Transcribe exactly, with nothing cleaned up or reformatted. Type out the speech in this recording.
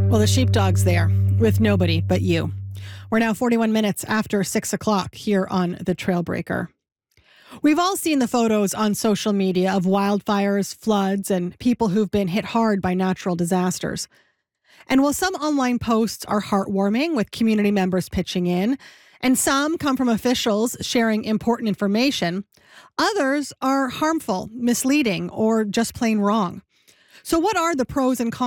Well, the sheepdog's there with nobody but you. We're now forty-one minutes after six o'clock here on The Trailbreaker. We've all seen the photos on social media of wildfires, floods, and people who've been hit hard by natural disasters. And while some online posts are heartwarming with community members pitching in, and some come from officials sharing important information, others are harmful, misleading, or just plain wrong. So what are the pros and cons